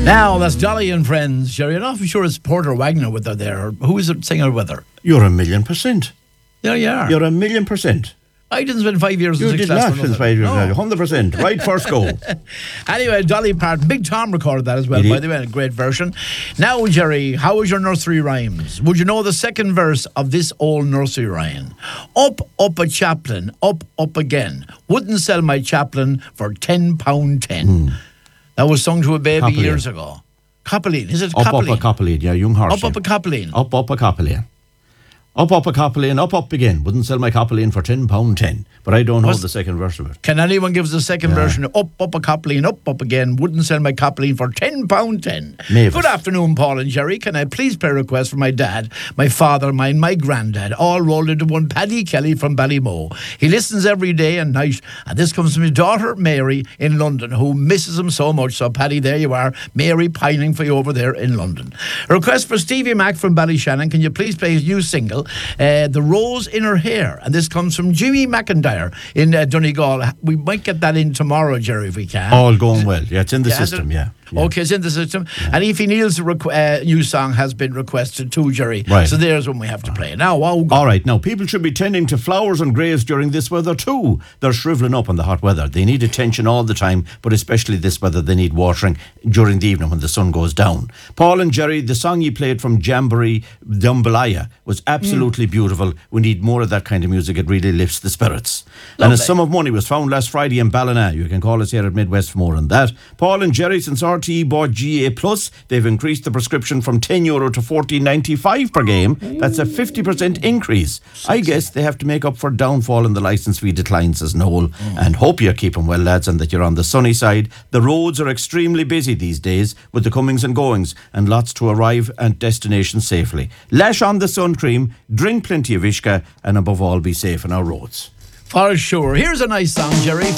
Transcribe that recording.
Now, that's Dolly and Friends. Jerry, I'm not sure it's Porter Wagner with her there. Who is it singing with her? You're 1,000,000%. There you are. You're 1,000,000%. I didn't spend 5 years in You six did class not for since nothing. 5 years. No. 100%. Right first goal. Anyway, Dolly Parton. Big Tom recorded that as well, He by did. the way. A great version. Now, Jerry, how is your nursery rhymes? Would you know the second verse of this old nursery rhyme? Up, up a chaplain, up again. Wouldn't sell my chaplain for £10.10. That was sung to a baby Coppeline. years ago. Coppeline. Is it Up Coppeline? a Coppeline. Yeah, young horse. Up a Coppeline. Up a Coppeline. Up a Coppeline, up again. Wouldn't sell my Coppeline for £10.10. But I don't know the second verse of it. Can anyone give us the second version? Up a Coppeline, up again. Wouldn't sell my Coppeline for £10.10. Mavis. Good afternoon, Paul and Jerry. Can I please play a request for my dad, my father, my granddad, all rolled into one, Paddy Kelly from Ballymoe. He listens every day and night, and this comes from his daughter, Mary, in London, who misses him so much. So, Paddy, there you are. Mary pining for you over there in London. A request for Stevie Mac from Ballyshannon. Can you please play his new single, The Rose in Her Hair? And this comes from Jimmy McIntyre in Donegal. We might get that in tomorrow, Jerry, if we can. All going well. Yeah, it's in the system, is it? yeah. Okay, it's in the system. And Aoife Neal's new song has been requested too, Jerry. Right. So there's when we have to play. Now, wow. All right, now people should be tending to flowers and graves during this weather too. They're shrivelling up in the hot weather. They need attention all the time, but especially this weather, they need watering during the evening when the sun goes down. Paul and Jerry, the song you played from Jamboree Dumbalaya was absolutely beautiful. We need more of that kind of music. It really lifts the spirits. Lovely. And a sum of money was found last Friday in Ballina. You can call us here at Midwest for more on that. Paul and Jerry, since RTE bought GA Plus, they've increased the prescription from €10 to $14.95 per game. That's a 50% increase. I guess they have to make up for downfall in the licence fee decline, says Noel. And hope you're keeping well, lads, and that you're on the sunny side. The roads are extremely busy these days with the comings and goings, and lots to arrive at destination safely. Lash on the sun cream, drink plenty of Ishka, and above all, be safe on our roads. For sure. Here's a nice song, Jerry.